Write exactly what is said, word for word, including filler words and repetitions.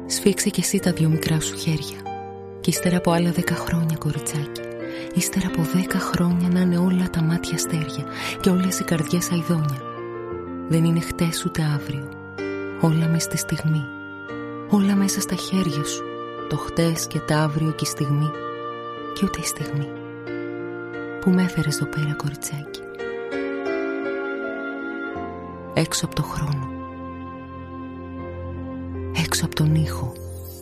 Σφίξε κι εσύ τα δυο μικρά σου χέρια. Κι ύστερα από άλλα δέκα χρόνια, κοριτσάκι, ύστερα από δέκα χρόνια να είναι όλα τα μάτια αστέρια και όλες οι καρδιές αηδόνια. Δεν είναι χτες ούτε αύριο. Όλα μες στη στιγμή. Όλα μέσα στα χέρια σου. Το χτες και τα αύριο και η στιγμή. Και ούτε η στιγμή. Που με έφερες εδώ πέρα, κοριτσάκι. Έξω από το χρόνο. Έξω από τον ήχο.